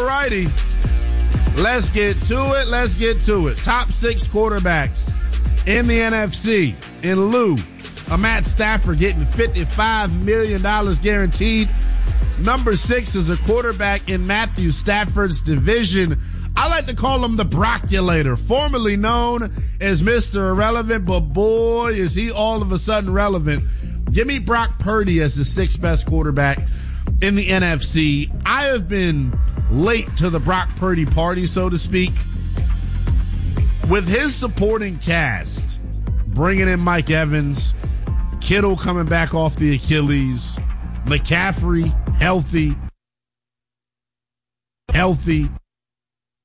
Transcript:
All righty. Let's get to it. Top 6 quarterbacks in the NFC in lieu of Matt Stafford getting $55 million guaranteed. Number 6 is a quarterback in Matthew Stafford's division. I like to call him the Brockulator, formerly known as Mr. Irrelevant, but boy, is he all of a sudden relevant. Give me Brock Purdy as the 6th best quarterback in the NFC. I have been late to the Brock Purdy party, so to speak. With his supporting cast, bringing in Mike Evans, Kittle coming back off the Achilles, McCaffrey healthy,